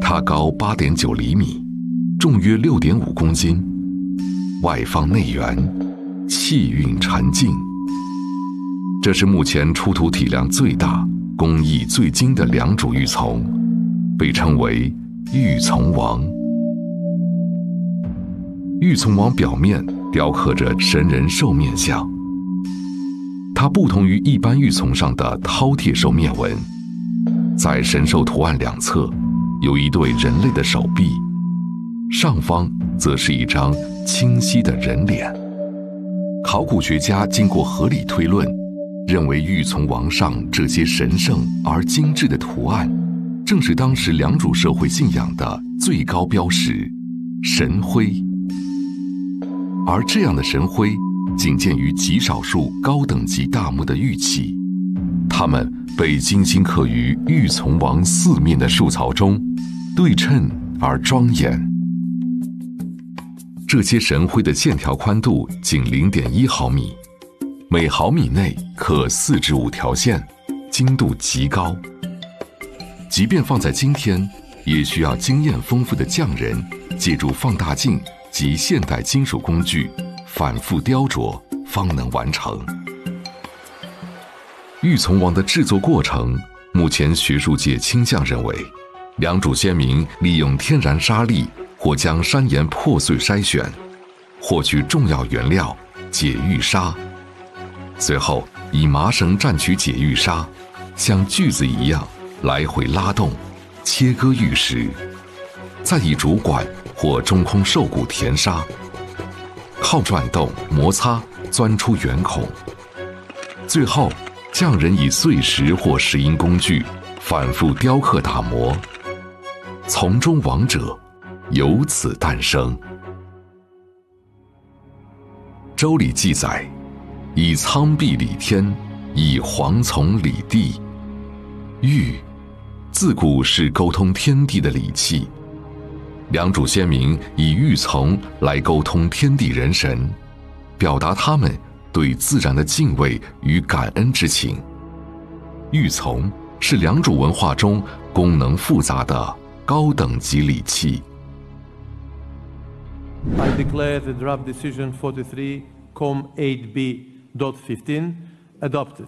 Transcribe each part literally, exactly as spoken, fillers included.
它高 八点九厘米，重约 六点五公斤，外放内圆，气运沉静。这是目前出土体量最大、工艺最精的良渚玉琮，被称为玉琮王。玉琮王表面雕刻着神人兽面像，它不同于一般玉琮上的饕餮兽面纹，在神兽图案两侧有一对人类的手臂，上方则是一张清晰的人脸。考古学家经过合理推论，认为玉琮王上这些神圣而精致的图案，正是当时良渚社会信仰的最高标识——神徽。而这样的神徽仅见于极少数高等级大墓的玉器，它们被精心刻于玉琮王四面的树槽中，对称而庄严。这些神徽的线条宽度仅 零点一毫米，每毫米内刻四至五条线，精度极高。即便放在今天，也需要经验丰富的匠人借助放大镜及现代金属工具反复雕琢，方能完成。玉琮王的制作过程，目前学术界倾向认为，良渚先民利用天然沙粒或将山岩破碎筛选，获取重要原料解玉砂，随后以麻绳蘸取解玉砂，像锯子一样来回拉动，切割玉石，再以竹管或中空兽骨填沙，靠转动摩擦钻出圆孔，最后匠人以碎石或石英工具反复雕刻打磨，从中王者由此诞生。周礼记载，以苍壁理天，以黄从理地。玉自古是沟通天地的礼器，良渚先民以玉琮来沟通天地人神，表达他们对自然的敬畏与感恩之情。玉琮是良渚文化中功能复杂的高等级礼器。 I declare the draft decision forty-three com eight b fifteen adopted.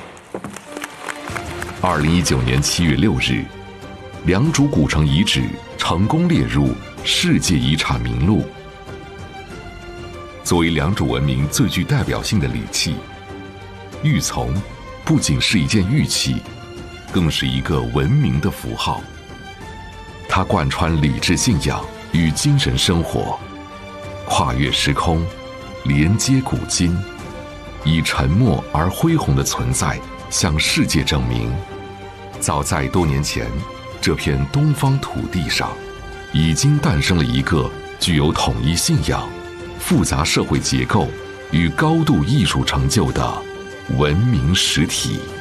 二零一九年七月六日，良渚古城遗址成功列入世界遗产名录。作为良渚文明最具代表性的礼器，玉琮不仅是一件玉器，更是一个文明的符号。它贯穿礼制信仰与精神生活，跨越时空，连接古今，以沉默而恢宏的存在向世界证明，早在多年前，这片东方土地上已经诞生了一个具有统一信仰、复杂社会结构与高度艺术成就的文明实体。